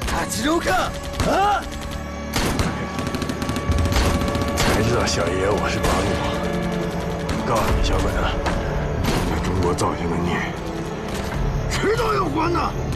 他肌肉看啊！ 才知道小爷我是八路。告诉你，小本啊， 在中国造下的孽，迟早要还的。